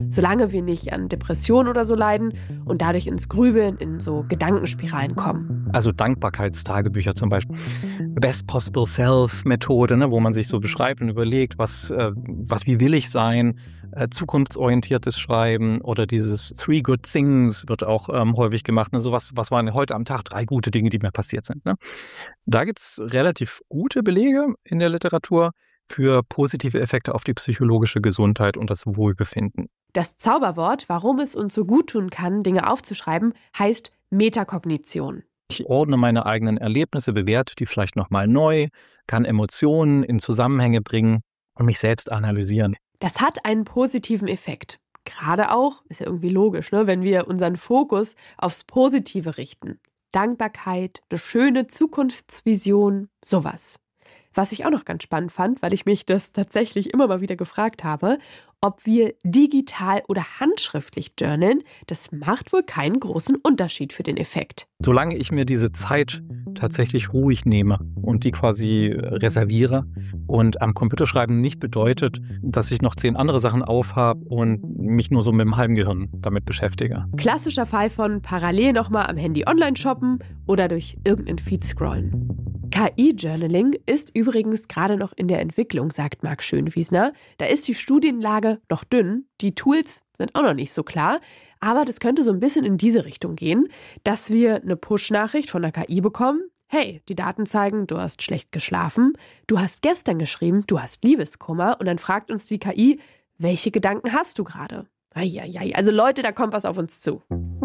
solange wir nicht an Depressionen oder so leiden und dadurch ins Grübeln, in so Gedankenspiralen kommen. Also Dankbarkeitstagebücher zum Beispiel. Best Possible Self-Methode, ne, wo man sich so beschreibt und überlegt, wie will ich sein, zukunftsorientiertes Schreiben oder dieses Three Good Things wird auch häufig gemacht. Ne, so was waren heute am Tag 3 gute Dinge, die mir passiert sind. Ne? Da gibt es relativ gute Belege in der Literatur für positive Effekte auf die psychologische Gesundheit und das Wohlbefinden. Das Zauberwort, warum es uns so gut tun kann, Dinge aufzuschreiben, heißt Metakognition. Ich ordne meine eigenen Erlebnisse, bewerte die vielleicht nochmal neu, kann Emotionen in Zusammenhänge bringen und mich selbst analysieren. Das hat einen positiven Effekt. Gerade auch, ist ja irgendwie logisch, ne, wenn wir unseren Fokus aufs Positive richten. Dankbarkeit, eine schöne Zukunftsvision, sowas. Was ich auch noch ganz spannend fand, weil ich mich das tatsächlich immer mal wieder gefragt habe, ob wir digital oder handschriftlich journalen, das macht wohl keinen großen Unterschied für den Effekt. Solange ich mir diese Zeit tatsächlich ruhig nehme und die quasi reserviere und am Computerschreiben nicht bedeutet, dass ich noch 10 andere Sachen aufhabe und mich nur so mit dem halben Gehirn damit beschäftige. Klassischer Fall von parallel nochmal am Handy online shoppen oder durch irgendeinen Feed scrollen. KI-Journaling ist übrigens gerade noch in der Entwicklung, sagt Marc Schönwiesner. Da ist die Studienlage noch dünn, die Tools sind auch noch nicht so klar, aber das könnte so ein bisschen in diese Richtung gehen, dass wir eine Push-Nachricht von der KI bekommen. Hey, die Daten zeigen, du hast schlecht geschlafen, du hast gestern geschrieben, du hast Liebeskummer und dann fragt uns die KI, welche Gedanken hast du gerade? Eieiei, also Leute, da kommt was auf uns zu.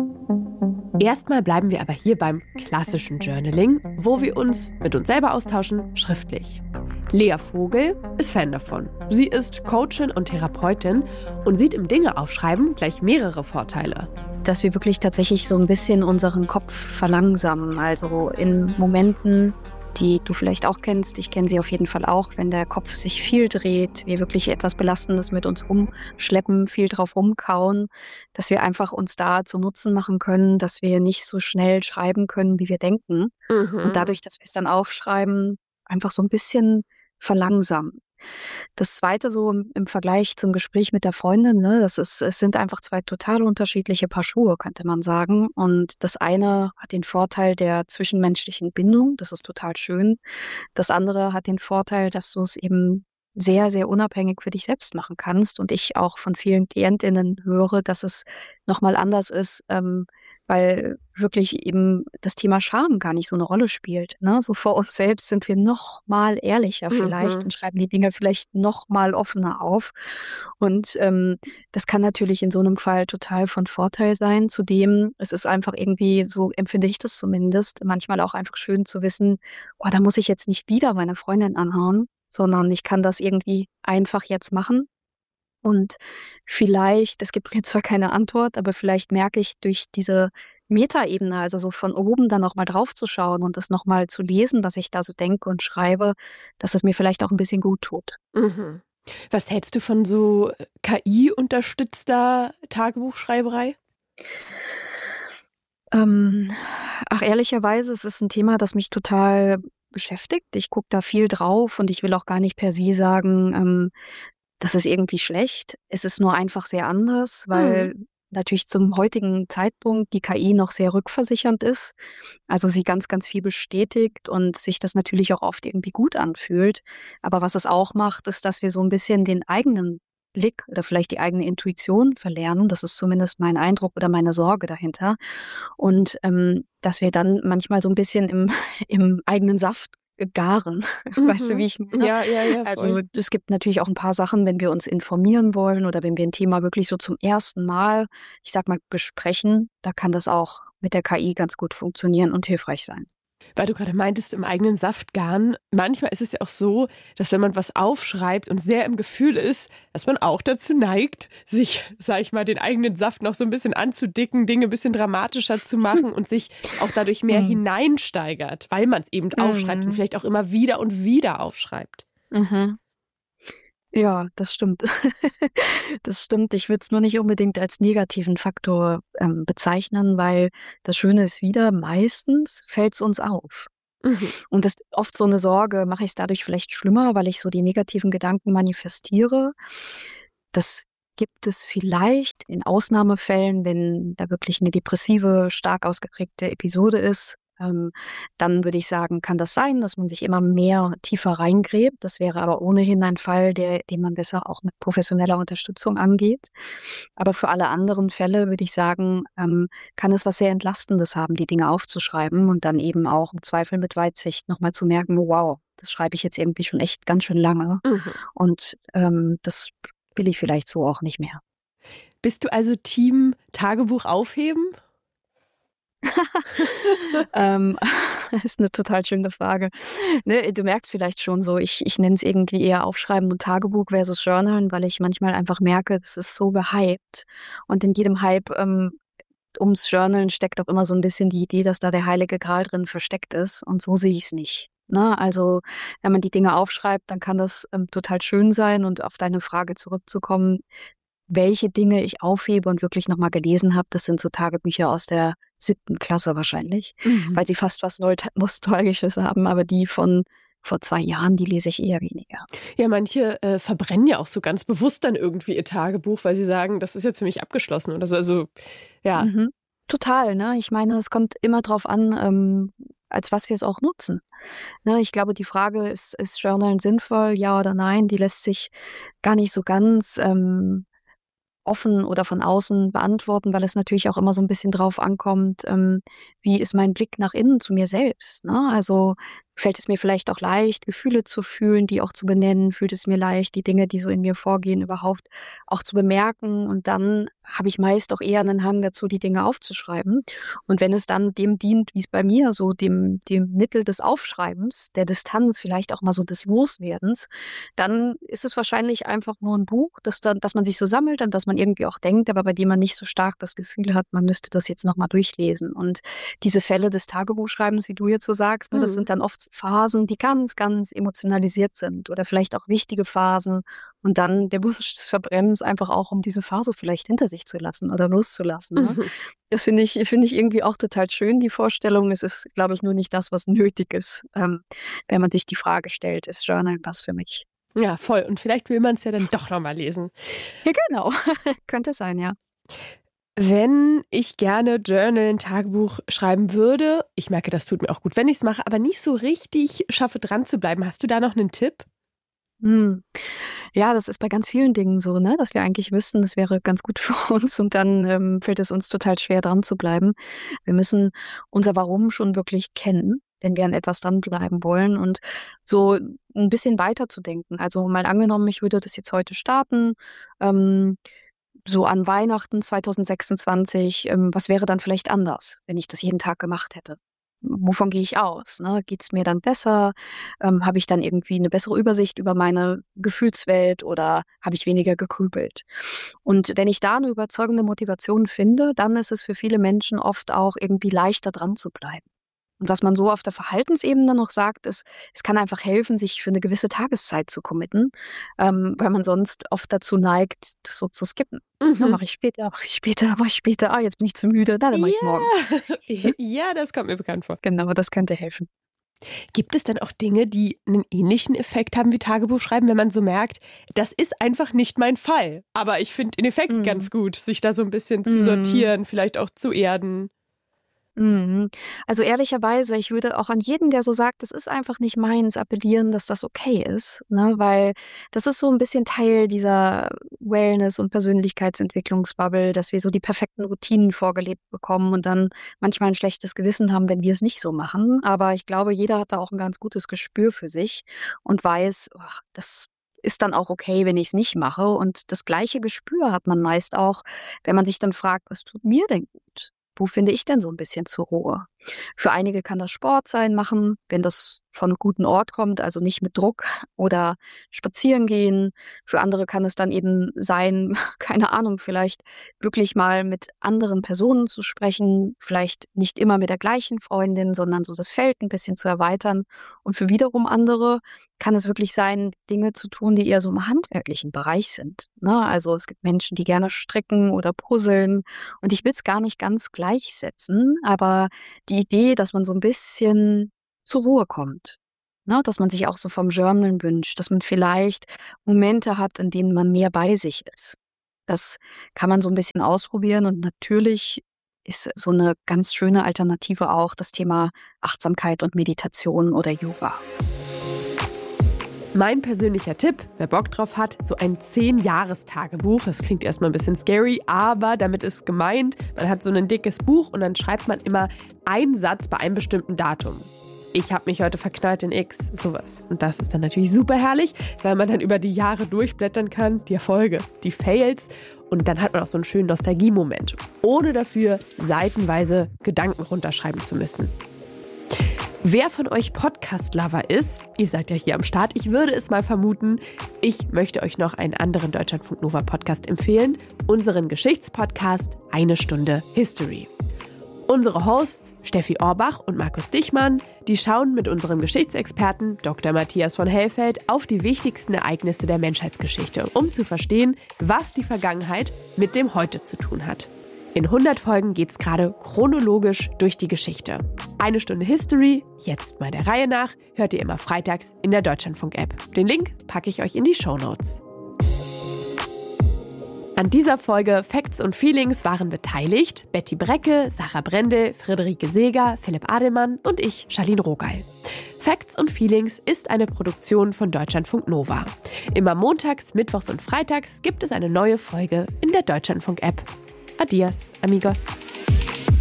Erstmal bleiben wir aber hier beim klassischen Journaling, wo wir uns mit uns selber austauschen, schriftlich. Lea Vogel ist Fan davon. Sie ist Coachin und Therapeutin und sieht im Dinge-Aufschreiben gleich mehrere Vorteile. Dass wir wirklich tatsächlich so ein bisschen unseren Kopf verlangsamen. Also in Momenten, die du vielleicht auch kennst, ich kenne sie auf jeden Fall auch, wenn der Kopf sich viel dreht, wir wirklich etwas Belastendes mit uns rumschleppen, viel drauf rumkauen, dass wir einfach uns da zu Nutzen machen können, dass wir nicht so schnell schreiben können, wie wir denken. Und dadurch, dass wir es dann aufschreiben, einfach so ein bisschen verlangsamen. Das Zweite so im Vergleich zum Gespräch mit der Freundin, ne, es sind einfach 2 total unterschiedliche Paar Schuhe, könnte man sagen. Und das eine hat den Vorteil der zwischenmenschlichen Bindung, das ist total schön. Das andere hat den Vorteil, dass du es eben sehr, sehr unabhängig für dich selbst machen kannst. Und ich auch von vielen KlientInnen höre, dass es nochmal anders ist, weil wirklich eben das Thema Scham gar nicht so eine Rolle spielt. Ne? So vor uns selbst sind wir noch mal ehrlicher vielleicht und schreiben die Dinge vielleicht noch mal offener auf. Und das kann natürlich in so einem Fall total von Vorteil sein. Zudem, es ist einfach irgendwie, so empfinde ich das zumindest, manchmal auch einfach schön zu wissen, oh, da muss ich jetzt nicht wieder meine Freundin anhauen, sondern ich kann das irgendwie einfach jetzt machen. Und vielleicht, es gibt mir zwar keine Antwort, aber vielleicht merke ich durch diese Metaebene, also so von oben dann noch mal drauf zu schauen und das noch mal zu lesen, was ich da so denke und schreibe, dass es mir vielleicht auch ein bisschen gut tut. Was hältst du von so KI-unterstützter Tagebuchschreiberei? Ehrlicherweise, es ist ein Thema, das mich total beschäftigt. Ich gucke da viel drauf und ich will auch gar nicht per se sagen, das ist irgendwie schlecht. Es ist nur einfach sehr anders, weil natürlich zum heutigen Zeitpunkt die KI noch sehr rückversichernd ist. Also sie ganz, ganz viel bestätigt und sich das natürlich auch oft irgendwie gut anfühlt. Aber was es auch macht, ist, dass wir so ein bisschen den eigenen Blick oder vielleicht die eigene Intuition verlernen. Das ist zumindest mein Eindruck oder meine Sorge dahinter. Und dass wir dann manchmal so ein bisschen im eigenen Saft garen. Weißt du, wie ich meine? Ja. Also es gibt natürlich auch ein paar Sachen, wenn wir uns informieren wollen oder wenn wir ein Thema wirklich so zum ersten Mal, ich sag mal, besprechen, da kann das auch mit der KI ganz gut funktionieren und hilfreich sein. Weil du gerade meintest, im eigenen Saft garen. Manchmal ist es ja auch so, dass wenn man was aufschreibt und sehr im Gefühl ist, dass man auch dazu neigt, sich, sag ich mal, den eigenen Saft noch so ein bisschen anzudicken, Dinge ein bisschen dramatischer zu machen und sich auch dadurch mehr hineinsteigert, weil man es eben aufschreibt und vielleicht auch immer wieder und wieder aufschreibt. Ja, das stimmt. Das stimmt. Ich würde es nur nicht unbedingt als negativen Faktor bezeichnen, weil das Schöne ist wieder, meistens fällt es uns auf. Und das ist oft so eine Sorge, mache ich es dadurch vielleicht schlimmer, weil ich so die negativen Gedanken manifestiere. Das gibt es vielleicht in Ausnahmefällen, wenn da wirklich eine depressive, stark ausgeprägte Episode ist, dann würde ich sagen, kann das sein, dass man sich immer mehr tiefer reingräbt. Das wäre aber ohnehin ein Fall, den man besser auch mit professioneller Unterstützung angeht. Aber für alle anderen Fälle würde ich sagen, kann es was sehr Entlastendes haben, die Dinge aufzuschreiben und dann eben auch im Zweifel mit Weitsicht nochmal zu merken, wow, das schreibe ich jetzt irgendwie schon echt ganz schön lange. Und das will ich vielleicht so auch nicht mehr. Bist du also Team Tagebuch aufheben? Das ist eine total schöne Frage. Ne, du merkst vielleicht schon so, ich nenne es irgendwie eher Aufschreiben und Tagebuch versus Journalen, weil ich manchmal einfach merke, das ist so gehypt. Und in jedem Hype ums Journalen steckt auch immer so ein bisschen die Idee, dass da der heilige Gral drin versteckt ist. Und so sehe ich es nicht. Ne? Also wenn man die Dinge aufschreibt, dann kann das total schön sein. Und auf deine Frage zurückzukommen, welche Dinge ich aufhebe und wirklich nochmal gelesen habe, das sind so Tagebücher aus der 7. Klasse wahrscheinlich, weil sie fast was Nostalgisches haben, aber die von vor 2 Jahren, die lese ich eher weniger. Ja, manche verbrennen ja auch so ganz bewusst dann irgendwie ihr Tagebuch, weil sie sagen, das ist jetzt für mich abgeschlossen oder so. Also, ja. Total, ne? Ich meine, es kommt immer drauf an, als was wir es auch nutzen. Ne, ich glaube, die Frage, ist Journalen sinnvoll, ja oder nein, die lässt sich gar nicht so ganz offen oder von außen beantworten, weil es natürlich auch immer so ein bisschen drauf ankommt, wie ist mein Blick nach innen zu mir selbst, ne? Also, fällt es mir vielleicht auch leicht, Gefühle zu fühlen, die auch zu benennen? Fühlt es mir leicht, die Dinge, die so in mir vorgehen, überhaupt auch zu bemerken? Und dann habe ich meist auch eher einen Hang dazu, die Dinge aufzuschreiben. Und wenn es dann dem dient, wie es bei mir so dem Mittel des Aufschreibens, der Distanz, vielleicht auch mal so des Loswerdens, dann ist es wahrscheinlich einfach nur ein Buch, dass man sich so sammelt, an das man irgendwie auch denkt, aber bei dem man nicht so stark das Gefühl hat, man müsste das jetzt nochmal durchlesen. Und diese Fälle des Tagebuchschreibens, wie du jetzt so sagst, ne, das sind dann oft Phasen, die ganz, ganz emotionalisiert sind oder vielleicht auch wichtige Phasen. Und dann der Wunsch des Verbrennens einfach auch, um diese Phase vielleicht hinter sich zu lassen oder loszulassen. Ne? Das finde ich irgendwie auch total schön, die Vorstellung. Es ist, glaube ich, nur nicht das, was nötig ist, wenn man sich die Frage stellt, ist Journal was für mich? Ja, voll. Und vielleicht will man es ja dann doch nochmal lesen. Ja, genau. Könnte sein, ja. Wenn ich gerne Journal, Tagebuch schreiben würde, ich merke, das tut mir auch gut, wenn ich es mache, aber nicht so richtig schaffe, dran zu bleiben. Hast du da noch einen Tipp? Ja, das ist bei ganz vielen Dingen so, ne, dass wir eigentlich wissen, das wäre ganz gut für uns und dann fällt es uns total schwer, dran zu bleiben. Wir müssen unser Warum schon wirklich kennen, wenn wir an etwas dranbleiben wollen und so ein bisschen weiter zu denken. Also mal angenommen, ich würde das jetzt heute starten, so an Weihnachten 2026, was wäre dann vielleicht anders, wenn ich das jeden Tag gemacht hätte? Wovon gehe ich aus? Ne? Geht es mir dann besser? Habe ich dann irgendwie eine bessere Übersicht über meine Gefühlswelt oder habe ich weniger gegrübelt? Und wenn ich da eine überzeugende Motivation finde, dann ist es für viele Menschen oft auch irgendwie leichter dran zu bleiben. Und was man so auf der Verhaltensebene noch sagt, ist, es kann einfach helfen, sich für eine gewisse Tageszeit zu committen, weil man sonst oft dazu neigt, das so zu skippen. Ja, mache ich später, mache ich später, mache ich später. Ah, jetzt bin ich zu müde, dann mache ich es morgen. Ja, das kommt mir bekannt vor. Genau, das könnte helfen. Gibt es dann auch Dinge, die einen ähnlichen Effekt haben wie Tagebuchschreiben, wenn man so merkt, das ist einfach nicht mein Fall. Aber ich finde den Effekt ganz gut, sich da so ein bisschen zu sortieren, vielleicht auch zu erden. Also ehrlicherweise, ich würde auch an jeden, der so sagt, das ist einfach nicht meins, appellieren, dass das okay ist, ne? Weil das ist so ein bisschen Teil dieser Wellness- und Persönlichkeitsentwicklungsbubble, dass wir so die perfekten Routinen vorgelebt bekommen und dann manchmal ein schlechtes Gewissen haben, wenn wir es nicht so machen. Aber ich glaube, jeder hat da auch ein ganz gutes Gespür für sich und weiß, das ist dann auch okay, wenn ich es nicht mache. Und das gleiche Gespür hat man meist auch, wenn man sich dann fragt, was tut mir denn gut? Wo finde ich denn so ein bisschen zur Ruhe? Für einige kann das Sport sein, machen, wenn das von einem guten Ort kommt, also nicht mit Druck oder spazieren gehen. Für andere kann es dann eben sein, keine Ahnung, vielleicht wirklich mal mit anderen Personen zu sprechen, vielleicht nicht immer mit der gleichen Freundin, sondern so das Feld ein bisschen zu erweitern. Und für wiederum andere kann es wirklich sein, Dinge zu tun, die eher so im handwerklichen Bereich sind. Ne? Also es gibt Menschen, die gerne stricken oder puzzeln. Und ich will es gar nicht ganz gleichsetzen, aber die Idee, dass man so ein bisschen zur Ruhe kommt, ne? Dass man sich auch so vom Journalen wünscht, dass man vielleicht Momente hat, in denen man mehr bei sich ist. Das kann man so ein bisschen ausprobieren und natürlich ist so eine ganz schöne Alternative auch das Thema Achtsamkeit und Meditation oder Yoga. Mein persönlicher Tipp, wer Bock drauf hat, so ein 10-Jahres-Tagebuch. Das klingt erstmal ein bisschen scary, aber damit ist gemeint, man hat so ein dickes Buch und dann schreibt man immer einen Satz bei einem bestimmten Datum. Ich habe mich heute verknallt in X, sowas. Und das ist dann natürlich super herrlich, weil man dann über die Jahre durchblättern kann, die Erfolge, die Fails. Und dann hat man auch so einen schönen Nostalgie-Moment, ohne dafür seitenweise Gedanken runterschreiben zu müssen. Wer von euch Podcast-Lover ist, ihr seid ja hier am Start, ich würde es mal vermuten, ich möchte euch noch einen anderen Deutschlandfunk Nova Podcast empfehlen, unseren Geschichtspodcast Eine Stunde History. Unsere Hosts Steffi Orbach und Markus Dichmann, die schauen mit unserem Geschichtsexperten Dr. Matthias von Hellfeld auf die wichtigsten Ereignisse der Menschheitsgeschichte, um zu verstehen, was die Vergangenheit mit dem Heute zu tun hat. In 100 Folgen geht's gerade chronologisch durch die Geschichte. Eine Stunde History, jetzt mal der Reihe nach, hört ihr immer freitags in der Deutschlandfunk-App. Den Link packe ich euch in die Shownotes. An dieser Folge Facts und Feelings waren beteiligt Betty Brecke, Sarah Brendel, Friederike Seeger, Philipp Adelmann und ich, Charlene Rogal. Facts und Feelings ist eine Produktion von Deutschlandfunk Nova. Immer montags, mittwochs und freitags gibt es eine neue Folge in der Deutschlandfunk-App. Adios, amigos.